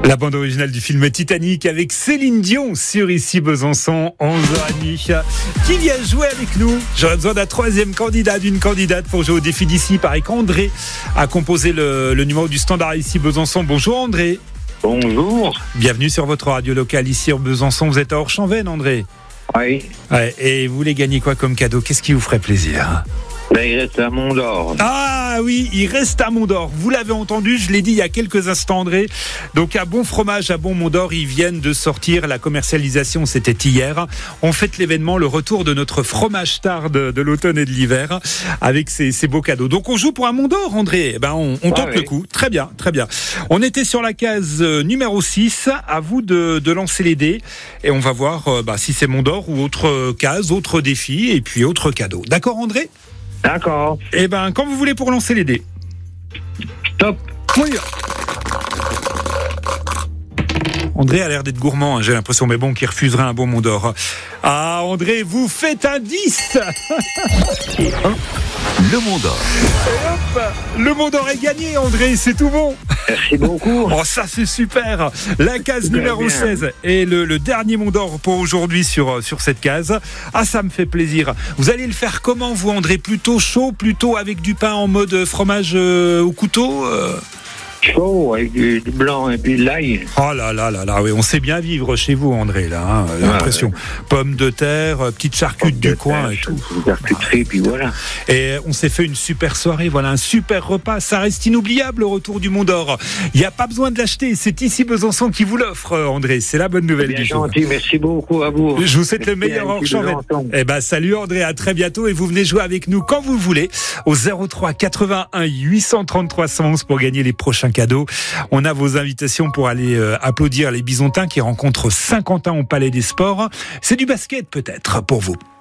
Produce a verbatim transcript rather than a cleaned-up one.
La bande originale du film Titanic avec Céline Dion sur Ici Besançon, onze heures trente. Qui vient jouer avec nous? J'aurais besoin d'un troisième candidat, d'une candidate pour jouer au défi d'ici. Pareil qu'André a composé le, le numéro du standard Ici Besançon. Bonjour André. Bonjour. Bienvenue sur votre radio locale ici en Besançon. Vous êtes à Orchamps-Veynes, André? Oui. Ouais, et vous voulez gagner quoi comme cadeau? Qu'est-ce qui vous ferait plaisir? Ben, il reste à Mont-d'Or. Ah oui, il reste à Mont-d'Or. Vous l'avez entendu, je l'ai dit il y a quelques instants, André. Donc à Bon Fromage, à Bon Mont-d'Or, ils viennent de sortir la commercialisation, c'était hier. On fête l'événement, le retour de notre fromage star de, de l'automne et de l'hiver, avec ces, ces beaux cadeaux. Donc on joue pour un Mont-d'Or, André. Eh ben on, on tente ah, oui. le coup. Très bien, très bien. On était sur la case numéro six. À vous de, de lancer les dés. Et on va voir euh, bah, si c'est Mont-d'Or ou autre case, autre défi et puis autre cadeau. D'accord, André? D'accord. Eh ben, quand vous voulez pour lancer les dés. Top. Oui. André a l'air d'être gourmand, hein, j'ai l'impression, mais bon, qui refuserait un bon Mont-d'Or. Ah, André, vous faites un dix. Et un, le Mont-d'Or. Et hop, le Mont-d'Or est gagné, André, c'est tout bon. Merci beaucoup. Oh, ça, c'est super. La case super numéro bien. seize est le, le dernier Mont-d'Or pour aujourd'hui sur, sur cette case. Ah, ça me fait plaisir. Vous allez le faire comment, vous, André? Plutôt chaud, plutôt avec du pain en mode fromage euh, au couteau euh... Chaud, avec du, du blanc et puis de l'ail. Oh là là là là, oui, on sait bien vivre chez vous, André, là, hein, l'impression. Ouais, ouais. Pommes de terre, petite charcute du coin et tout. Charcuterie, puis voilà. Et on s'est fait une super soirée, voilà, un super repas. Ça reste inoubliable, le retour du Mont-d'Or. Il n'y a pas besoin de l'acheter, c'est Ici Besançon qui vous l'offre, André. C'est la bonne nouvelle du jour. Gentil, merci beaucoup à vous. Je vous souhaite le meilleur Orchamps-Veynes. Eh ben, salut André, à très bientôt et vous venez jouer avec nous quand vous voulez au zéro trois quatre-vingt-un huit cent trente-trois cent onze pour gagner les prochains cadeaux. On a vos invitations pour aller euh, applaudir les Bisontins qui rencontrent Saint-Quentin au Palais des Sports. C'est du basket peut-être pour vous.